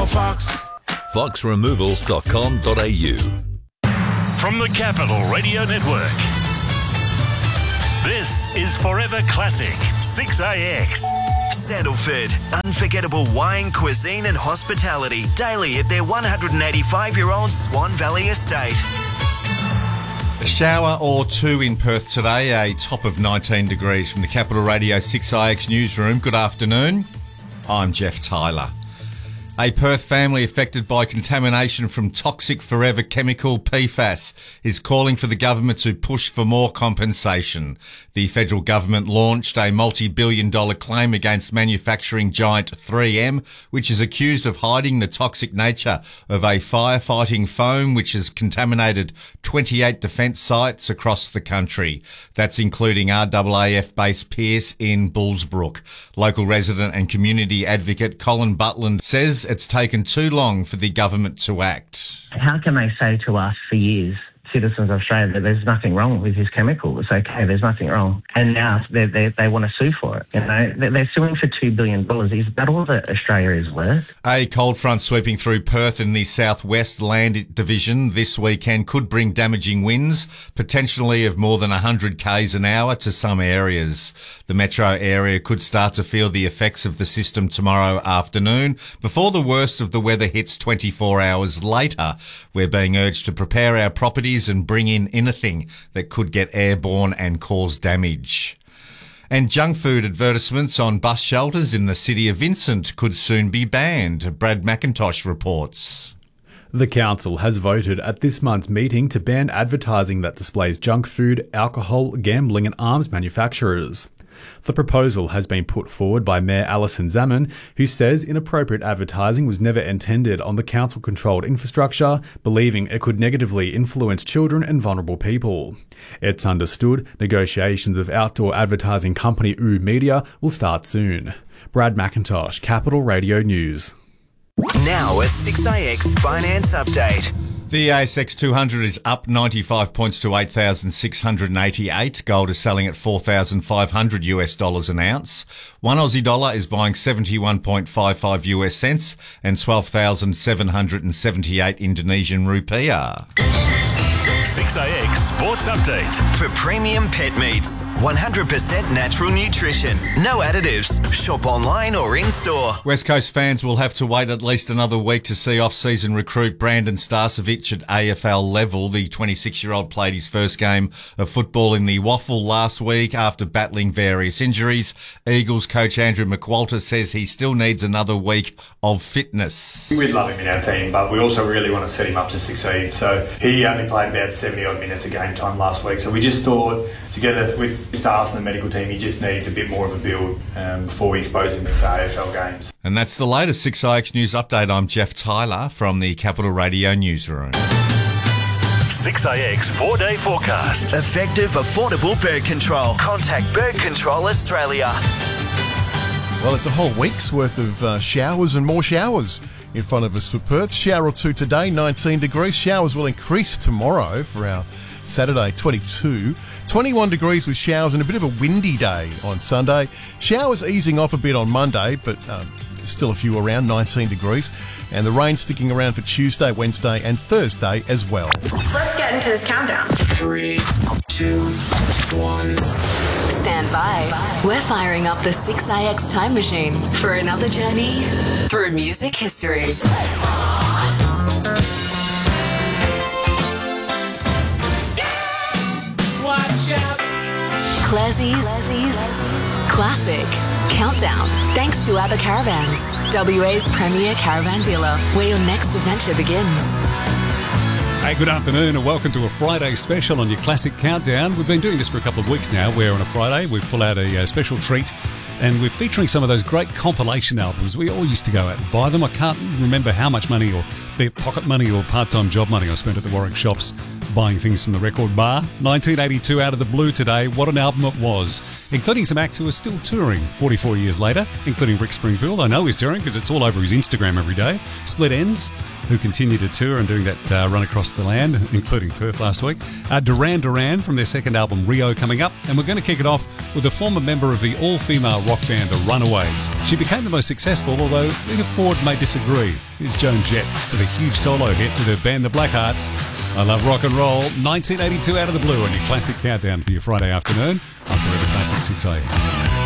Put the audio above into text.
no Fox. foxremovals.com.au. From the Capital Radio Network, this is Forever Classic 6AX. Sandalford, unforgettable wine, cuisine and hospitality daily at their 185-year-old Swan Valley estate. A shower or two in Perth today, a top of 19 degrees from the Capital Radio 6IX newsroom. Good afternoon, I'm Jeff Tyler. A Perth family affected by contamination from toxic forever chemical PFAS is calling for the government to push for more compensation. The federal government launched a multi-billion-dollar claim against manufacturing giant 3M, which is accused of hiding the toxic nature of a firefighting foam which has contaminated 28 defence sites across the country. That's including RAAF base Pearce in Bullsbrook. Local resident and community advocate Colin Butland says it's taken too long for the government to act. How can they say to us for years, citizens of Australia, that there's nothing wrong with this chemical? It's okay, there's nothing wrong. And now they want to sue for it. You know, they're suing for $2 billion. Is that all that Australia is worth? A cold front sweeping through Perth in the southwest land division this weekend could bring damaging winds, potentially of more than 100 k's an hour to some areas. The metro area could start to feel the effects of the system tomorrow afternoon before the worst of the weather hits 24 hours later. We're being urged to prepare our properties and bring in anything that could get airborne and cause damage. And junk food advertisements on bus shelters in the city of Vincent could soon be banned, Brad McIntosh reports. The council has voted at this month's meeting to ban advertising that displays junk food, alcohol, gambling and arms manufacturers. The proposal has been put forward by Mayor Alison Zaman, who says inappropriate advertising was never intended on the council-controlled infrastructure, believing it could negatively influence children and vulnerable people. It's understood negotiations with outdoor advertising company OO Media will start soon. Brad McIntosh, Capital Radio News. Now a 6IX finance update. The ASX 200 is up 95 points to 8,688. Gold is selling at $4,500 an ounce. One Aussie dollar is buying 71.55 US cents and 12,778 Indonesian rupiah. 6AX Sports Update. For premium pet meats, 100% natural nutrition, no additives. Shop online or in-store. West Coast fans will have to wait at least another week to see off-season recruit Brandon Starcevic at AFL level. The 26-year-old played his first game of football in the Waffle last week after battling various injuries. Eagles coach Andrew McWalter says he still needs another week of fitness. We'd love him in our team, but we also really want to set him up to succeed. So he only played about 70-odd minutes of game time last week. So we just thought, together with staff and the medical team, he just needs a bit more of a build before we expose him into AFL games. And that's the latest 6IX News Update. I'm Jeff Tyler from the Capital Radio Newsroom. 6AX 4-day forecast. Effective, affordable bird control. Contact Bird Control Australia. Well, it's a whole week's worth of showers and more showers in front of us for Perth. Shower or two today, 19 degrees. Showers will increase tomorrow for our Saturday, 22. 21 degrees with showers and a bit of a windy day on Sunday. Showers easing off a bit on Monday, but still a few around, 19 degrees. And the rain sticking around for Tuesday, Wednesday and Thursday as well. Let's get into this countdown. 3, 2, 1. Stand by. We're firing up the 6IX time machine for another journey through music history. Watch out. Classie's Classic Countdown. Thanks to ABBA Caravans, WA's premier caravan dealer, where your next adventure begins. Hey, good afternoon and welcome to a Friday special on your Classic Countdown. We've been doing this for a couple of weeks now, where on a Friday we pull out a special treat and we're featuring some of those great compilation albums. We all used to go out and buy them. I can't remember how much money, or be it pocket money or part-time job money, I spent at the Warwick shops buying things from the record bar. 1982 out of the blue today. What an album it was. Including some acts who are still touring 44 years later, including Rick Springfield. I know he's touring because it's all over his Instagram every day. Split Ends, who continue to tour and doing that run across the land, including Perth last week. Duran Duran from their second album, Rio, coming up. And we're going to kick it off with a former member of the all-female rock band, The Runaways. She became the most successful, although Lita Ford may disagree. Here's Joan Jett with a huge solo hit with her band, The Blackhearts. I love rock and roll. 1982 out of the blue on your Classic Countdown for your Friday afternoon on Forever Classic 6AX.